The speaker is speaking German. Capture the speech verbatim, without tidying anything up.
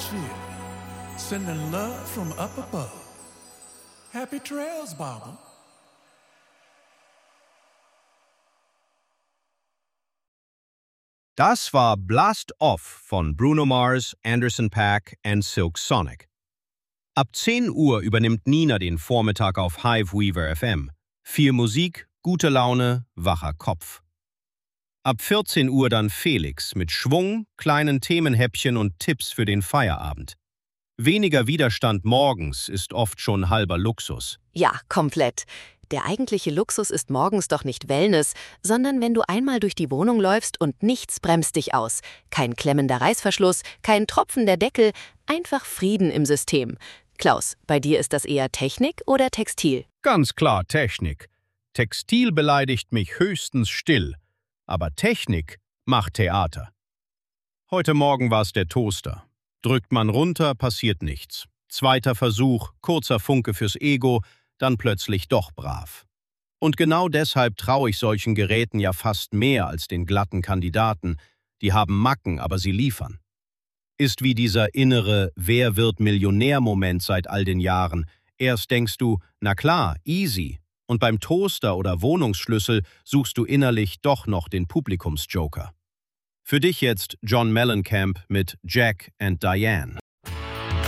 atmosphere, sending love from up above. Happy trails, Barbara. Das war Blast Off von Bruno Mars, Anderson .Paak und Silk Sonic. Ab zehn Uhr übernimmt Nina den Vormittag auf Hive Weaver F M. Viel Musik, gute Laune, wacher Kopf. Ab vierzehn Uhr dann Felix mit Schwung, kleinen Themenhäppchen und Tipps für den Feierabend. Weniger Widerstand morgens ist oft schon halber Luxus. Ja, komplett. Der eigentliche Luxus ist morgens doch nicht Wellness, sondern wenn du einmal durch die Wohnung läufst und nichts bremst dich aus. Kein klemmender Reißverschluss, kein Tropfen der Deckel, einfach Frieden im System. Klaus, bei dir ist das eher Technik oder Textil? Ganz klar Technik. Textil beleidigt mich höchstens still, aber Technik macht Theater. Heute Morgen war es der Toaster. Drückt man runter, passiert nichts. Zweiter Versuch, kurzer Funke fürs Ego, dann plötzlich doch brav. Und genau deshalb traue ich solchen Geräten ja fast mehr als den glatten Kandidaten. Die haben Macken, aber sie liefern. Ist wie dieser innere Wer wird Millionär-Moment seit all den Jahren. Erst denkst du, na klar, easy. Und beim Toaster oder Wohnungsschlüssel suchst du innerlich doch noch den Publikumsjoker. Für dich jetzt John Mellencamp mit Jack and Diane.